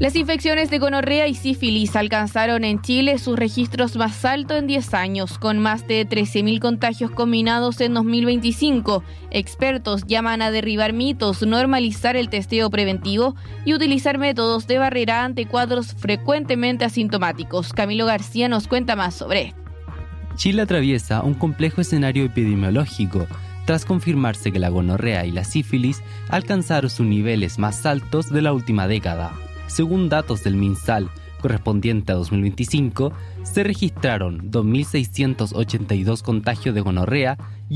Las infecciones de gonorrea y sífilis alcanzaron en Chile sus registros más altos en 10 años, con más de 13.000 contagios combinados en 2025. Expertos llaman a derribar mitos, normalizar el testeo preventivo y utilizar métodos de barrera ante cuadros frecuentemente asintomáticos. Camilo García nos cuenta más sobre esto. Chile atraviesa un complejo escenario epidemiológico tras confirmarse que la gonorrea y la sífilis alcanzaron sus niveles más altos de la última década. Según datos del MinSal, correspondiente a 2025, se registraron 2.682 contagios de gonorrea y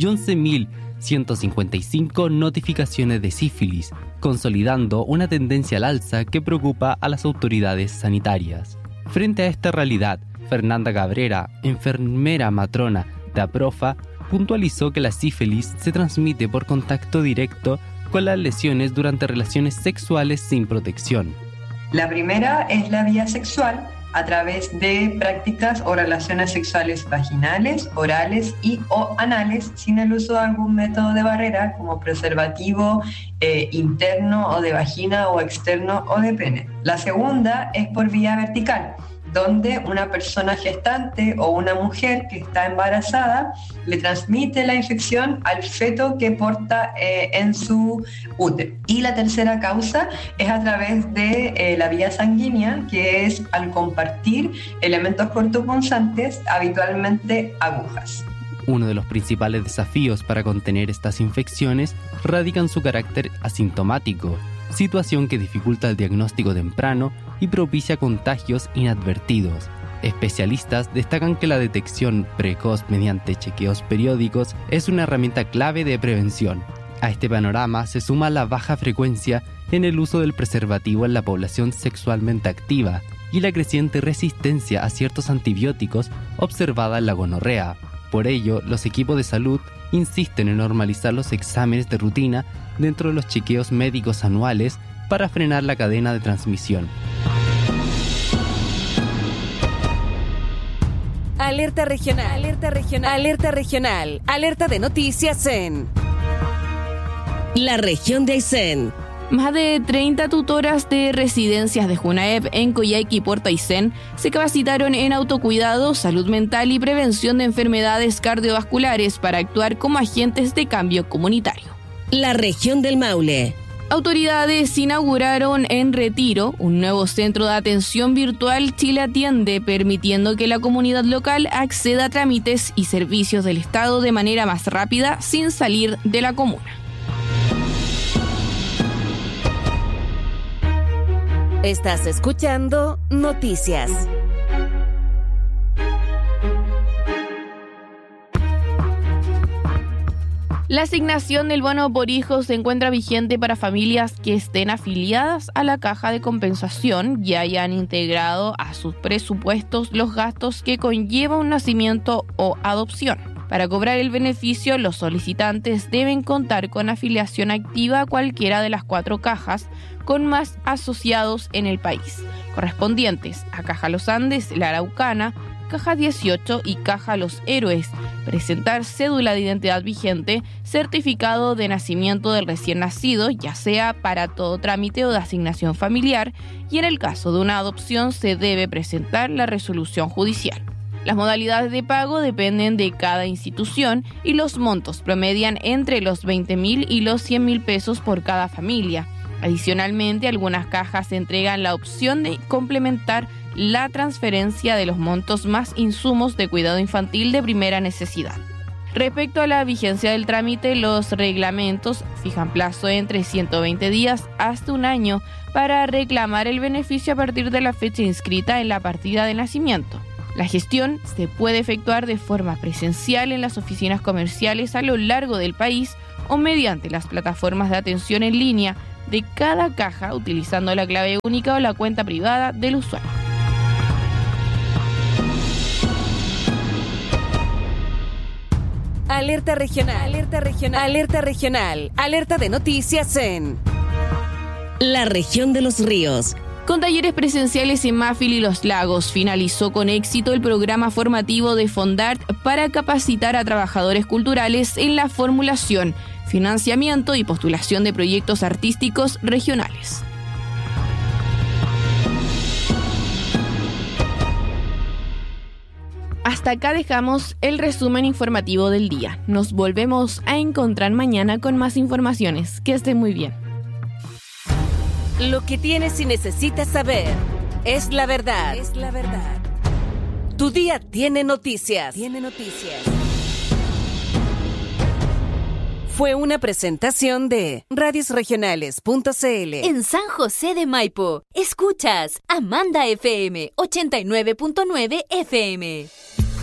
11.155 notificaciones de sífilis, consolidando una tendencia al alza que preocupa a las autoridades sanitarias. Frente a esta realidad, Fernanda Cabrera, enfermera matrona de APROFA, puntualizó que la sífilis se transmite por contacto directo con las lesiones durante relaciones sexuales sin protección. La primera es la vía sexual a través de prácticas o relaciones sexuales vaginales, orales y o anales sin el uso de algún método de barrera como preservativo interno o de vagina o externo o de pene. La segunda es por vía vertical, donde una persona gestante o una mujer que está embarazada le transmite la infección al feto que porta en su útero. Y la tercera causa es a través de la vía sanguínea, que es al compartir elementos cortopunzantes, habitualmente agujas. Uno de los principales desafíos para contener estas infecciones radica en su carácter asintomático, situación que dificulta el diagnóstico temprano y propicia contagios inadvertidos. Especialistas destacan que la detección precoz mediante chequeos periódicos es una herramienta clave de prevención. A este panorama se suma la baja frecuencia en el uso del preservativo en la población sexualmente activa y la creciente resistencia a ciertos antibióticos observada en la gonorrea. Por ello, los equipos de salud insisten en normalizar los exámenes de rutina dentro de los chequeos médicos anuales para frenar la cadena de transmisión. Alerta regional, alerta regional, alerta regional, alerta de noticias en la región de Aysén. Más de 30 tutoras de residencias de Junaep en Coyhaique y Puerto Aysén se capacitaron en autocuidado, salud mental y prevención de enfermedades cardiovasculares para actuar como agentes de cambio comunitario. La región del Maule. Autoridades inauguraron en Retiro un nuevo centro de atención virtual Chile Atiende, permitiendo que la comunidad local acceda a trámites y servicios del Estado de manera más rápida sin salir de la comuna. Estás escuchando Noticias. La asignación del bono por hijos se encuentra vigente para familias que estén afiliadas a la Caja de Compensación y hayan integrado a sus presupuestos los gastos que conlleva un nacimiento o adopción. Para cobrar el beneficio, los solicitantes deben contar con afiliación activa a cualquiera de las 4 cajas con más asociados en el país, correspondientes a Caja Los Andes, La Araucana, Caja 18 y Caja Los Héroes, presentar cédula de identidad vigente, certificado de nacimiento del recién nacido, ya sea para todo trámite o de asignación familiar, y en el caso de una adopción se debe presentar la resolución judicial. Las modalidades de pago dependen de cada institución y los montos promedian entre los 20.000 y los 100.000 pesos por cada familia. Adicionalmente, algunas cajas entregan la opción de complementar la transferencia de los montos más insumos de cuidado infantil de primera necesidad. Respecto a la vigencia del trámite, los reglamentos fijan plazo entre 120 días hasta un año para reclamar el beneficio a partir de la fecha inscrita en la partida de nacimiento. La gestión se puede efectuar de forma presencial en las oficinas comerciales a lo largo del país o mediante las plataformas de atención en línea de cada caja utilizando la clave única o la cuenta privada del usuario. Alerta regional, alerta regional, alerta regional, alerta de noticias en la región de los ríos. Con talleres presenciales en Mafil y Los Lagos, finalizó con éxito el programa formativo de Fondart para capacitar a trabajadores culturales en la formulación, financiamiento y postulación de proyectos artísticos regionales. Hasta acá dejamos el resumen informativo del día. Nos volvemos a encontrar mañana con más informaciones. Que estén muy bien. Lo que tienes y necesitas saber es la verdad. Tu día tiene noticias. Fue una presentación de radiosregionales.cl. En San José de Maipo, escuchas Amanda FM 89.9 FM.